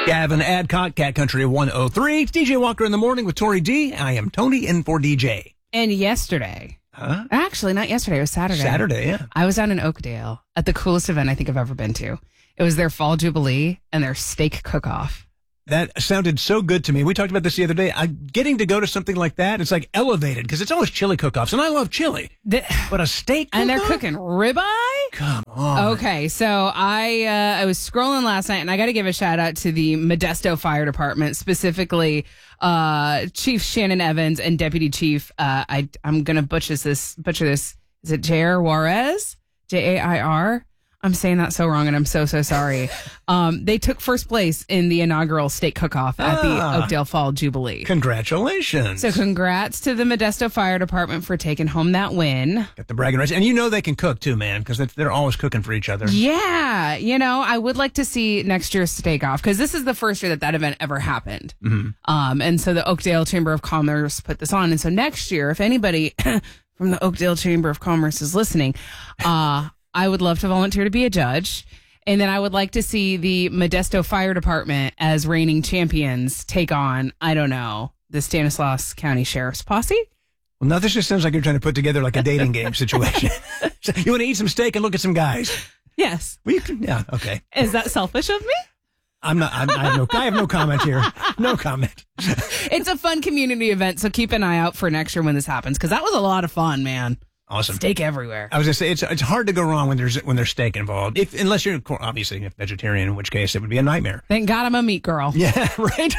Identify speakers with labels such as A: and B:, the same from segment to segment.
A: Gavin Adcock, Cat Country 103. It's DJ Walker in the morning with Tori D. I am Tony in for DJ.
B: And yesterday, actually not yesterday, it was Saturday.
A: Saturday, yeah.
B: I was down in Oakdale at the coolest event I think I've ever been to. It was their Fall Jubilee and their steak cook-off.
A: That sounded so good to me. We talked about this the other day. Getting to go to something like that, it's like elevated because it's always chili cook-offs, and I love chili. But a steak cook-off?
B: And they're cooking ribeye?
A: Come on.
B: Okay, so I was scrolling last night, and I got to give a shout-out to the Modesto Fire Department, specifically Chief Shannon Evans and Deputy Chief, I'm going to butcher this. Is it Jair Juarez? Jair? I'm saying that so wrong, and I'm so sorry. They took first place in the inaugural steak cook-off at the Oakdale Fall Jubilee.
A: Congratulations.
B: So congrats to the Modesto Fire Department for taking home that win.
A: Got the bragging rights. And you know they can cook, too, man, because they're always cooking for each other.
B: Yeah. You know, I would like to see next year's steak-off, because this is the first year that event ever happened. Mm-hmm. And so the Oakdale Chamber of Commerce put this on. And so next year, if anybody from the Oakdale Chamber of Commerce is listening, I would love to volunteer to be a judge. And then I would like to see the Modesto Fire Department as reigning champions take on, I don't know, the Stanislaus County Sheriff's Posse.
A: Well, now this just sounds like you're trying to put together like a dating game situation. So you want to eat some steak and look at some guys?
B: Yes.
A: Well, yeah, okay.
B: Is that selfish of me?
A: I have no comment here. No comment.
B: It's a fun community event, so keep an eye out for next year when this happens, because that was a lot of fun, man.
A: Awesome.
B: Steak everywhere.
A: I was going to say, it's hard to go wrong when there's steak involved, unless you're obviously a vegetarian, in which case it would be a nightmare.
B: Thank God I'm a meat girl.
A: Yeah, right?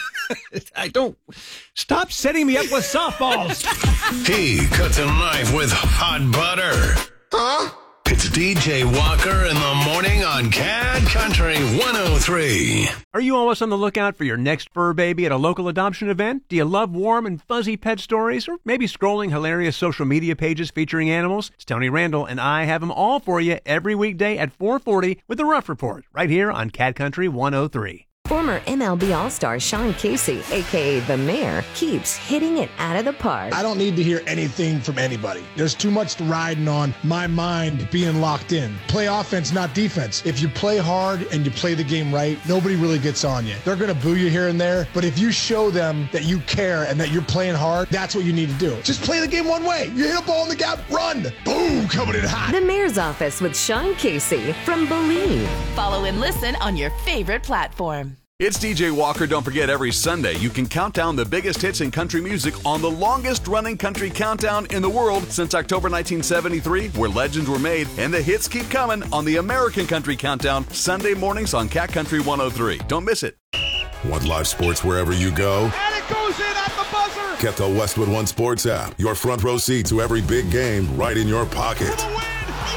A: Stop setting me up with softballs.
C: He cuts a knife with hot butter. Huh? It's DJ Walker in the morning on Cat Country 103.
A: Are you always on the lookout for your next fur baby at a local adoption event? Do you love warm and fuzzy pet stories? Or maybe scrolling hilarious social media pages featuring animals? It's Tony Randall, and I have them all for you every weekday at 4:40 with the Rough Report, right here on Cat Country 103.
D: Former MLB All-Star Sean Casey, a.k.a. The Mayor, keeps hitting it out of the park.
E: I don't need to hear anything from anybody. There's too much riding on my mind being locked in. Play offense, not defense. If you play hard and you play the game right, nobody really gets on you. They're going to boo you here and there, but if you show them that you care and that you're playing hard, that's what you need to do. Just play the game one way. You hit a ball in the gap, run. Boom, coming in hot.
D: The Mayor's Office with Sean Casey from Believe.
F: Follow and listen on your favorite platform.
G: It's DJ Walker. Don't forget, every Sunday you can count down the biggest hits in country music on the longest-running country countdown in the world since October 1973, where legends were made, and the hits keep coming on the American Country Countdown, Sunday mornings on Cat Country 103. Don't miss it.
C: Want live sports wherever you go?
H: And it goes in at the buzzer!
C: Get the Westwood One Sports app. Your front row seat to every big game right in your pocket.
H: For the win!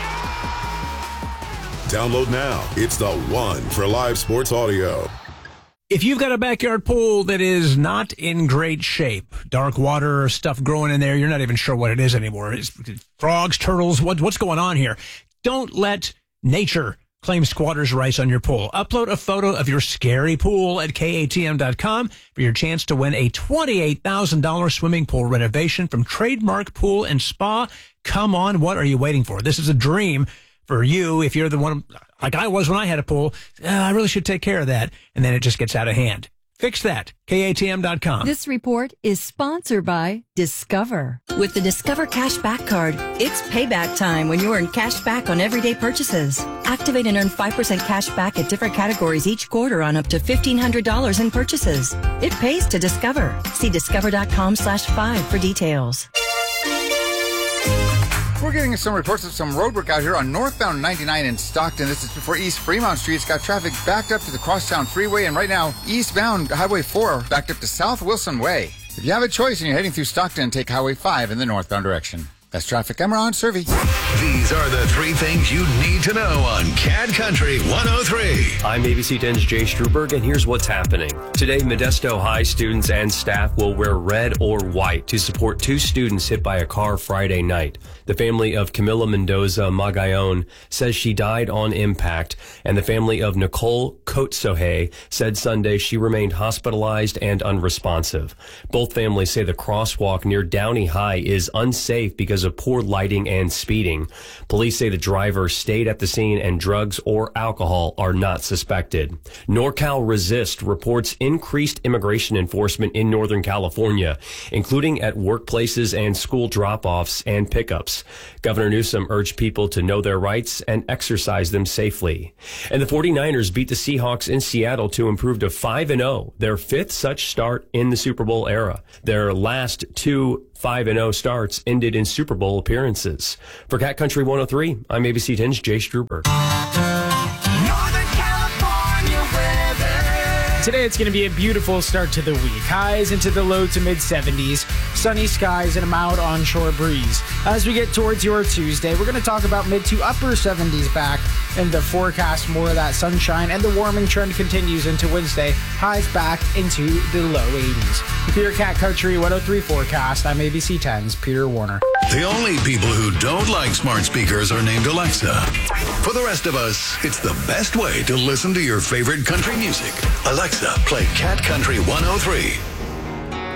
C: Download now. It's the one for live sports audio.
A: If you've got a backyard pool that is not in great shape, dark water or stuff growing in there, you're not even sure what it is anymore. It's frogs, turtles, what's going on here? Don't let nature claim squatters' rights on your pool. Upload a photo of your scary pool at KATM.com for your chance to win a $28,000 swimming pool renovation from Trademark Pool and Spa. Come on, what are you waiting for? This is a dream for you if you're the one like I was when I had a pool. I really should take care of that. And then it just gets out of hand. Fix that. KATM.com.
I: This report is sponsored by Discover.
J: With the Discover Cashback Card, it's payback time when you earn cash back on everyday purchases. Activate and earn 5% cash back at different categories each quarter on up to $1,500 in purchases. It pays to Discover. See discover.com/5 for details.
K: We're getting some reports of some road work out here on northbound 99 in Stockton. This is before East Fremont Street. It's got traffic backed up to the Crosstown Freeway, and right now, eastbound Highway 4 backed up to South Wilson Way. If you have a choice and you're heading through Stockton, take Highway 5 in the northbound direction. That's traffic. I'm Ron Servey.
C: These are the three things you need to know on Cat Country 103.
L: I'm ABC 10's Jay Struberg, and here's what's happening. Today, Modesto High students and staff will wear red or white to support two students hit by a car Friday night. The family of Camila Mendoza Magayon says she died on impact, and the family of Nicole Kotsohe said Sunday she remained hospitalized and unresponsive. Both families say the crosswalk near Downey High is unsafe because because of poor lighting and speeding. Police say the driver stayed at the scene and drugs or alcohol are not suspected. NorCal Resist reports increased immigration enforcement in Northern California, including at workplaces and school drop-offs and pickups. Governor Newsom urged people to know their rights and exercise them safely. And the 49ers beat the Seahawks in Seattle to improve to 5-0, their fifth such start in the Super Bowl era. Their last two 5-0 starts ended in Super Bowl appearances. For Cat Country 103, I'm ABC 10's Jay Struber.
M: Today it's going to be a beautiful start to the week. Highs into the low to mid 70s, sunny skies and a mild onshore breeze. As we get towards your Tuesday, we're going to talk about mid to upper 70s back in the forecast. More of that sunshine and the warming trend continues into Wednesday. Highs back into the low 80s. With your Cat Country 103 forecast, I'm ABC 10's Peter Warner.
C: The only people who don't like smart speakers are named Alexa. For the rest of us, it's the best way to listen to your favorite country music. Alexa, play Cat Country 103.